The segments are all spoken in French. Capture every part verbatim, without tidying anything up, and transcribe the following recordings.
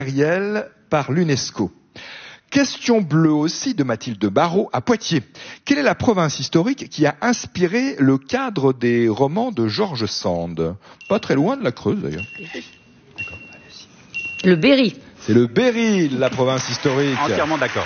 par l'UNESCO. Question bleue aussi de Mathilde Barrault à Poitiers. Quelle est la province historique qui a inspiré le cadre des romans de George Sand? Pas très loin de la Creuse d'ailleurs. Le Berry. C'est le Berry, la province historique. Entièrement d'accord.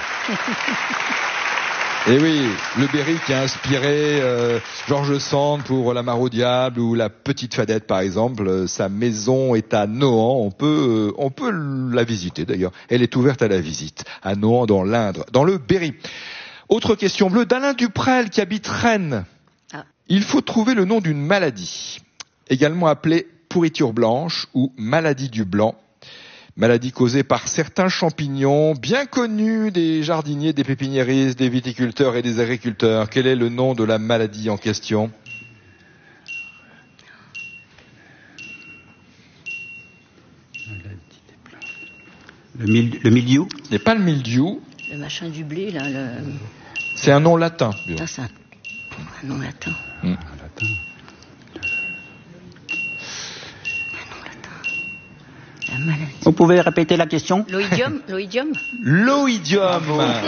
Et oui, le Berry qui a inspiré euh, George Sand pour La Mare au diable ou La Petite Fadette par exemple. Sa maison est à Nohant, on peut, euh, on peut la visiter d'ailleurs. Elle est ouverte à la visite, à Nohant dans l'Indre, dans le Berry. Autre question bleue d'Alain Duprel qui habite Rennes. Ah. Il faut trouver le nom d'une maladie, également appelée pourriture blanche ou maladie du blanc. Maladie causée par certains champignons bien connus des jardiniers, des pépiniéristes, des viticulteurs et des agriculteurs. Quel est le nom de la maladie en question? Le, mil, le mildiou? Ce n'est pas le mildiou. Le machin du blé, là. Le... C'est un nom latin. Ah, c'est un... un nom latin. Mmh. Un latin. Vous pouvez répéter la question? L'oïdium, l'oïdium. L'oïdium.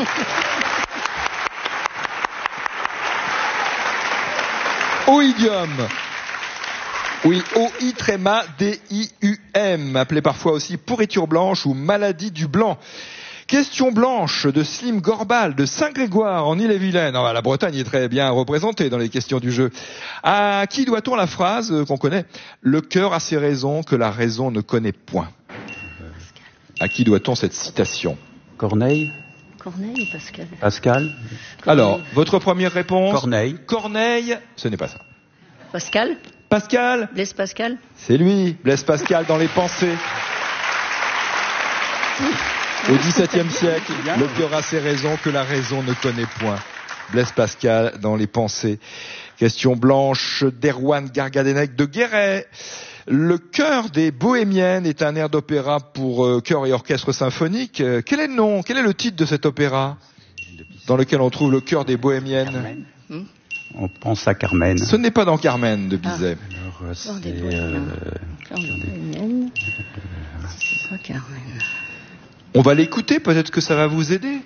Oïdium. Oui, O I tréma D I U M, appelé parfois aussi pourriture blanche ou maladie du blanc. Question blanche de Slim Gorbal de Saint-Grégoire en Ille-et-Vilaine. Oh, la Bretagne est très bien représentée dans les questions du jeu. À qui doit-on la phrase qu'on connaît? Le cœur a ses raisons que la raison ne connaît point. À qui doit-on cette citation? Corneille. Corneille ou Pascal? Pascal. Corneille. Alors, votre première réponse? Corneille. Corneille, ce n'est pas ça. Pascal? Pascal? Blaise Pascal? C'est lui, Blaise Pascal dans les pensées. Au dix-septième siècle, le cœur a ses raisons que la raison ne connaît point. Blaise Pascal dans les pensées. Question blanche d'Erwan Gargadenec de Guéret. Le chœur des Bohémiennes est un air d'opéra pour euh, chœur et orchestre symphonique. Euh, quel est le nom, quel est le titre de cet opéra dans lequel on trouve le chœur des Bohémiennes? Hmm? On pense à Carmen. Ce n'est pas dans Carmen de Bizet. Ah. Alors, c'est... Des euh... Bohémiennes. C'est pas Carmen. On va l'écouter, peut-être que ça va vous aider.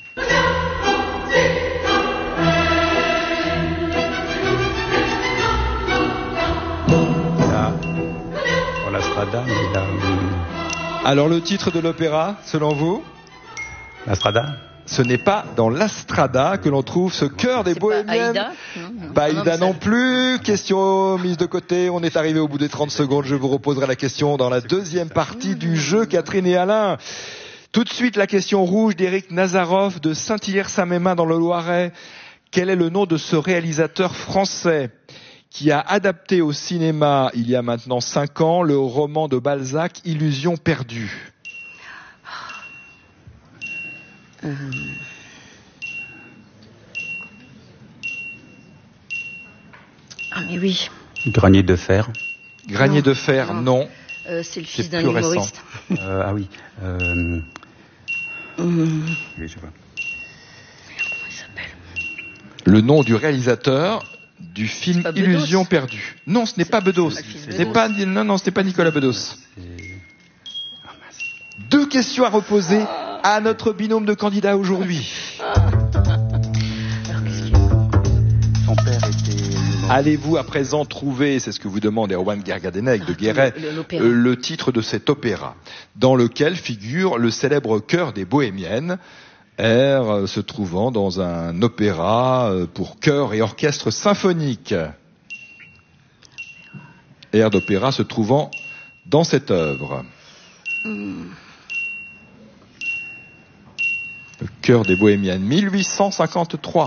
La Strada, mais la... Alors le titre de l'opéra, selon vous? La Strada? Ce n'est pas dans la Strada que l'on trouve ce chœur des Bohémiennes. Pas Aïda, non, pas non, Aïda non, non ça... plus. Question mise de côté. On est arrivé au bout des trente secondes. Je vous reposerai la question dans la deuxième partie du jeu, Catherine et Alain. Tout de suite, la question rouge d'Éric Nazarov de Saint-Hilaire-Saint-Mémin dans le Loiret. Quel est le nom de ce réalisateur français qui a adapté au cinéma, il y a maintenant cinq ans, le roman de Balzac, Illusion perdue? Euh... Ah mais oui. Granier de fer. Granier non, de fer, non. non. Euh, c'est le fils d'un humoriste. Euh, ah oui. Euh... Mmh. Oui, je vois. Comment il s'appelle? Le nom du réalisateur du film Illusion perdue. Non, ce n'est pas Bedos. Ce n'est pas, non, non, ce n'est pas Nicolas Bedos. Deux questions à reposer à notre binôme de candidats aujourd'hui. Son père était... Allez-vous à présent trouver, c'est ce que vous demande Erwan Gargadenec de Guéret, le, le, le titre de cet opéra, dans lequel figure le célèbre chœur des Bohémiennes, air se trouvant dans un opéra pour chœur et orchestre symphonique. Air d'opéra se trouvant dans cette œuvre. Mm. Le chœur des Bohémiennes, mille huit cent cinquante-trois.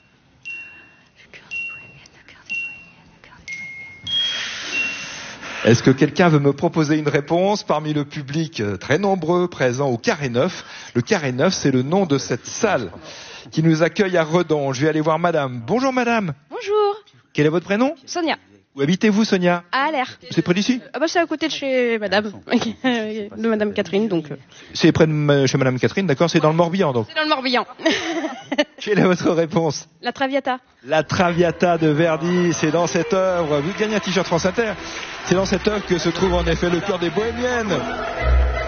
Est-ce que quelqu'un veut me proposer une réponse parmi le public très nombreux présent au Carré Neuf? Le Carré Neuf, c'est le nom de cette salle qui nous accueille à Redon. Je vais aller voir madame. Bonjour madame. Bonjour. Quel est votre prénom? Sonia. Où habitez-vous, Sonia? À Aller. C'est près d'ici? Ah bah c'est à côté de chez madame, de madame Catherine, donc. C'est près de chez madame Catherine, d'accord? C'est dans le Morbihan, donc. C'est dans le Morbihan. Quelle est votre réponse? La Traviata. La Traviata de Verdi, c'est dans cette œuvre. Vous gagnez un t-shirt France Inter. C'est dans cette œuvre que se trouve en effet le chœur des Bohémiennes.